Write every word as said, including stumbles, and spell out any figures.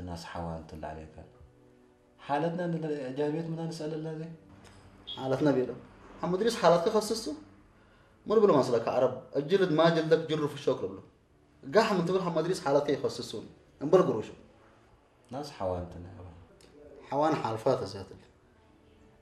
ناس حوان طلع عليك حالتنا جابيت من نسأل الله ذي حالتنا بيلا محمد إدريس حالتك خصصته مر بلا مسلك عرب الجلد ما جلدك جر في الشوك له قاح من تقول محمد إدريس حالتك يخصصون انبر قروشه ناس حوانتنا حوان حالفات ذاتك